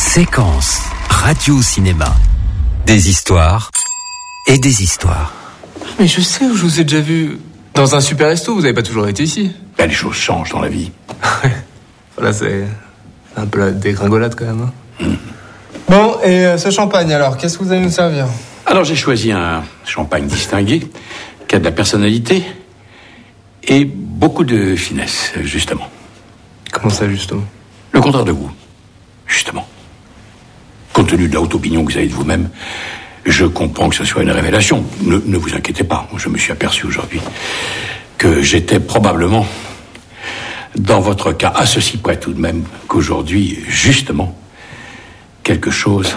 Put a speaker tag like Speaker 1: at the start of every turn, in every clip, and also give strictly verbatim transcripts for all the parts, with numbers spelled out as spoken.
Speaker 1: Séquence radio-cinéma. Des histoires et des histoires.
Speaker 2: Mais je sais où je vous ai déjà vu. Dans un super resto, vous n'avez pas toujours été ici.
Speaker 3: Ben, les choses changent dans la vie.
Speaker 2: Voilà, c'est un peu la dégringolade quand même. Hein.
Speaker 3: Mmh.
Speaker 2: Bon, et euh, ce champagne alors, qu'est-ce que vous allez nous servir?
Speaker 3: Alors j'ai choisi un champagne distingué, qui a de la personnalité et beaucoup de finesse, justement.
Speaker 2: Comment ça, justement?
Speaker 3: Le contraire de vous, justement. Compte tenu de la haute opinion que vous avez de vous-même, je comprends que ce soit une révélation. Ne, ne vous inquiétez pas, je me suis aperçu aujourd'hui que j'étais probablement, dans votre cas, à ceci près tout de même, qu'aujourd'hui, justement, quelque chose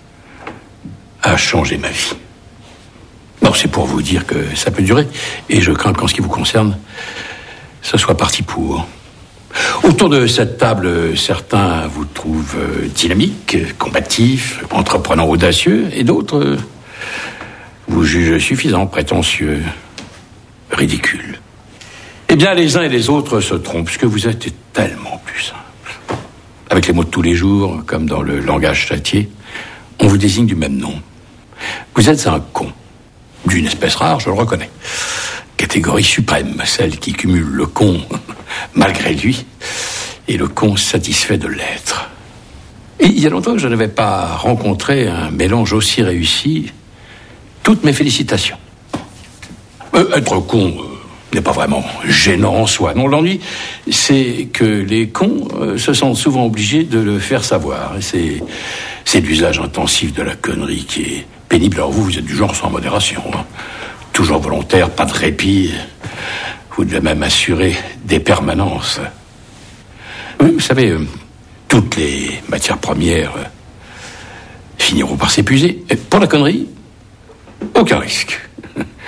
Speaker 3: a changé ma vie. Bon, c'est pour vous dire que ça peut durer, et je crains qu'en ce qui vous concerne, ce soit parti pour. Autour de cette table, certains vous trouvent dynamique, combatif, entreprenant audacieux, et d'autres vous jugent suffisant, prétentieux, ridicule. Eh bien, les uns et les autres se trompent, puisque vous êtes tellement plus simple. Avec les mots de tous les jours, comme dans le langage châtié, on vous désigne du même nom. Vous êtes un con, d'une espèce rare, je le reconnais. Catégorie suprême, celle qui cumule le con malgré lui et le con satisfait de l'être. Et il y a longtemps que je n'avais pas rencontré un mélange aussi réussi. Toutes mes félicitations. Euh, être con euh, n'est pas vraiment gênant en soi. Non, l'ennui, c'est que les cons euh, se sentent souvent obligés de le faire savoir. Et c'est, c'est l'usage intensif de la connerie qui est pénible. Alors vous, vous êtes du genre sans modération, hein. Toujours volontaire, pas de répit. Vous devez même assurer des permanences. Oui, vous savez, euh, toutes les matières premières euh, finiront par s'épuiser. Et pour la connerie, aucun risque.